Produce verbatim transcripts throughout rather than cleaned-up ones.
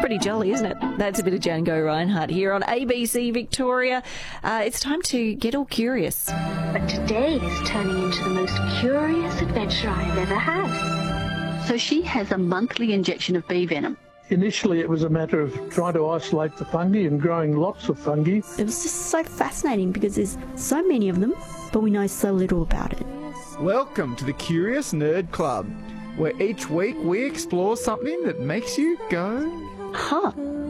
pretty jolly, isn't it? That's a bit of Django Reinhardt here on A B C Victoria. Uh, it's time to get all curious. But today is turning into the most curious adventure I have ever had. So she has a monthly injection of bee venom. Initially, it was a matter of trying to isolate the fungi and growing lots of fungi. It was just so fascinating because there's so many of them, but we know so little about it. Welcome to the Curious Nerd Club, where each week we explore something that makes you go, Huh.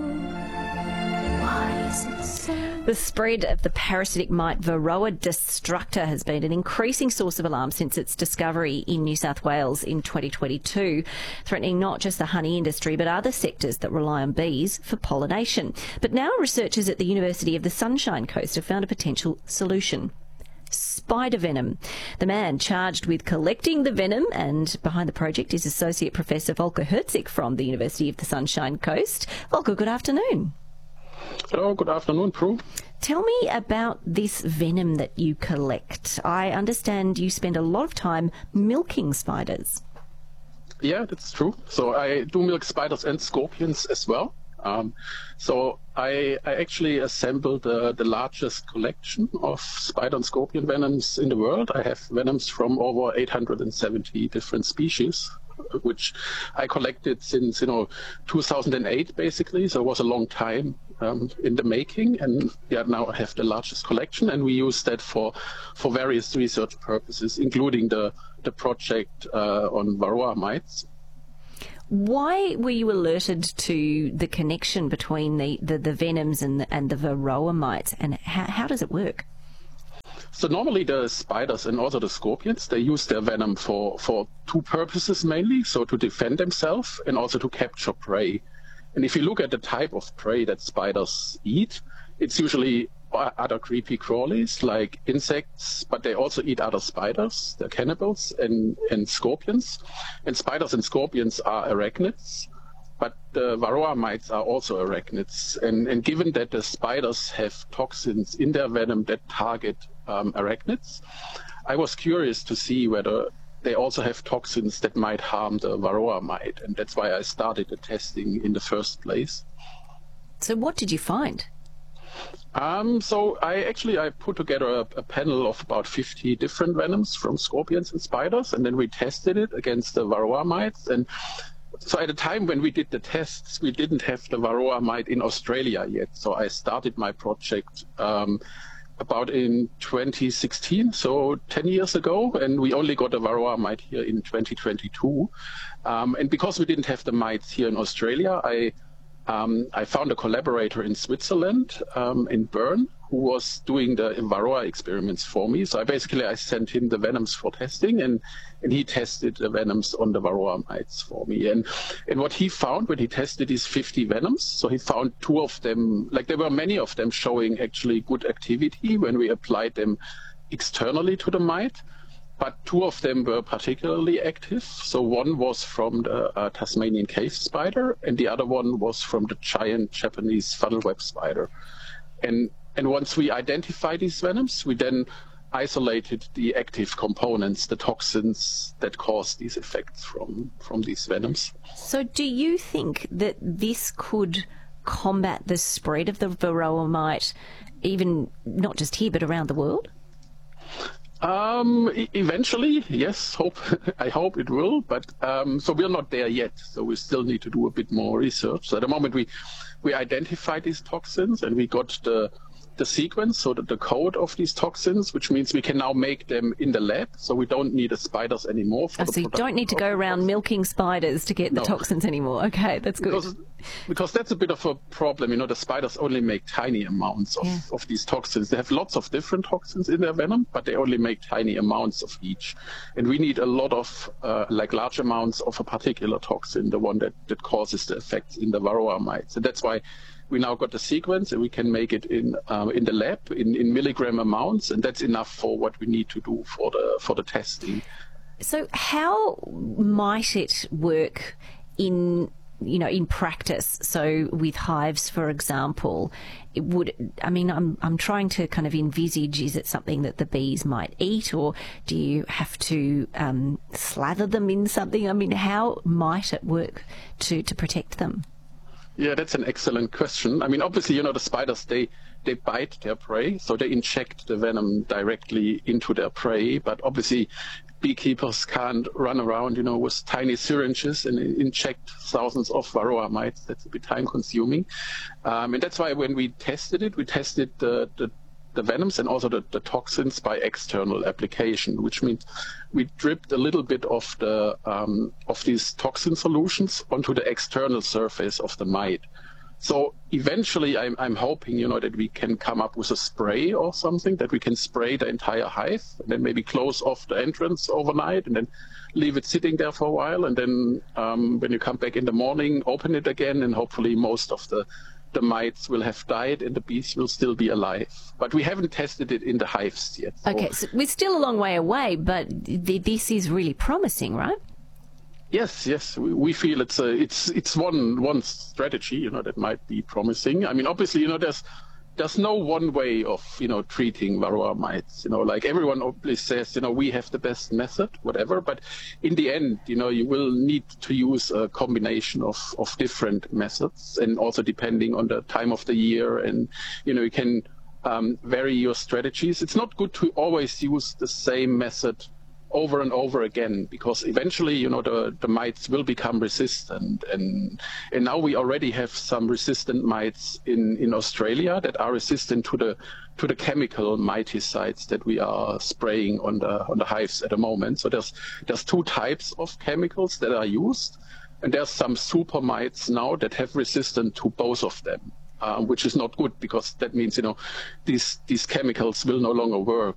Why is it so? The spread of the parasitic mite Varroa destructor has been an increasing source of alarm since its discovery in New South Wales in twenty twenty-two, threatening not just the honey industry but other sectors that rely on bees for pollination. But now researchers at the University of the Sunshine Coast have found a potential solution. Spider venom. The man charged with collecting the venom and behind the project is Associate Professor Volker Herzig from the University of the Sunshine Coast. Volker, good afternoon. Hello, good afternoon, Prue. Tell me about this venom that you collect. I understand you spend a lot of time milking spiders. Yeah, that's true. So I do milk spiders and scorpions as well. Um, so I, I actually assembled uh, the largest collection of spider and scorpion venoms in the world. I have venoms from over eight hundred seventy different species, which I collected since, you know, two thousand eight, basically. So it was a long time um, in the making. And yeah, now I have the largest collection, and we use that for, for various research purposes, including the, the project uh, on Varroa mites. Why were you alerted to the connection between the, the, the venoms and the, and the Varroa mites, and how, how does it work? So normally the spiders and also the scorpions, they use their venom for, for two purposes mainly, so to defend themselves and also to capture prey. And if you look at the type of prey that spiders eat, it's usually other creepy crawlies like insects, but they also eat other spiders, they're cannibals, and, and scorpions. And spiders and scorpions are arachnids, but the Varroa mites are also arachnids. And, and given that the spiders have toxins in their venom that target um, arachnids, I was curious to see whether they also have toxins that might harm the Varroa mite. And that's why I started the testing in the first place. So what did you find? Um, so I actually I put together a, a panel of about fifty different venoms from scorpions and spiders, and then we tested it against the Varroa mites. And so at the time when we did the tests, we didn't have the Varroa mite in Australia yet. So I started my project um, about in twenty sixteen, so ten years ago, and we only got the Varroa mite here in twenty twenty-two. Um, and because we didn't have the mites here in Australia, I Um, I found a collaborator in Switzerland, um, in Bern, who was doing the Varroa experiments for me. So I basically I sent him the venoms for testing, and, and he tested the venoms on the Varroa mites for me. And and what he found when he tested these fifty venoms, so he found two of them, like there were many of them showing actually good activity when we applied them externally to the mite. But two of them were particularly active. So one was from the uh, Tasmanian cave spider, and the other one was from the giant Japanese funnel-web spider. And and once we identified these venoms, we then isolated the active components, the toxins that cause these effects from, from these venoms. So do you think that this could combat the spread of the Varroa mite, even not just here, but around the world? Um, e- eventually, yes, hope, I hope it will, but um, so we're not there yet, so we still need to do a bit more research. So at the moment we, we identified these toxins and we got the, the sequence, so that the code of these toxins, which means we can now make them in the lab, so we don't need the spiders anymore. For oh, the so you don't need to go around toxins. milking spiders to get the no. toxins anymore. Okay, that's good. Because, because that's a bit of a problem. You know, the spiders only make tiny amounts of, yeah. of these toxins. They have lots of different toxins in their venom, but they only make tiny amounts of each. And we need a lot of, uh, like large amounts of a particular toxin, the one that, that causes the effects in the Varroa mites. And that's why we now got the sequence, and we can make it in um, in the lab in, in milligram amounts, and that's enough for what we need to do for the for the testing. So, how might it work in you know in practice? So, with hives, for example, it would. I mean, I'm I'm trying to kind of envisage: is it something that the bees might eat, or do you have to um, slather them in something? I mean, how might it work to to protect them? Yeah, that's an excellent question. I mean, obviously, you know, the spiders, they, they bite their prey, so they inject the venom directly into their prey. But obviously, beekeepers can't run around, you know, with tiny syringes and inject thousands of varroa mites. That's a bit time consuming. Um, and that's why when we tested it, we tested the, the the venoms and also the, the toxins by external application, which means we dripped a little bit of the um, of these toxin solutions onto the external surface of the mite. So eventually, I'm, I'm hoping, you know, that we can come up with a spray or something that we can spray the entire hive and then maybe close off the entrance overnight and then leave it sitting there for a while. And then um, when you come back in the morning, open it again, and hopefully most of the the mites will have died and the bees will still be alive. But we haven't tested it in the hives yet. So. Okay, so we're still a long way away, but th- this is really promising, right? Yes, yes, we, we feel it's a, it's it's one one strategy, you know, that might be promising. I mean, obviously, you know, there's there's no one way of, you know, treating varroa mites. You know, like everyone obviously says, you know, we have the best method, whatever. But in the end, you know, you will need to use a combination of, of different methods, and also depending on the time of the year, and, you know, you can um, vary your strategies. It's not good to always use the same method over and over again, because eventually, you know, the, the mites will become resistant. And and now we already have some resistant mites in, in Australia that are resistant to the to the chemical miticides that we are spraying on the on the hives at the moment. So there's there's two types of chemicals that are used, and there's some super mites now that have resistance to both of them. Uh, which is not good, because that means, you know, these these chemicals will no longer work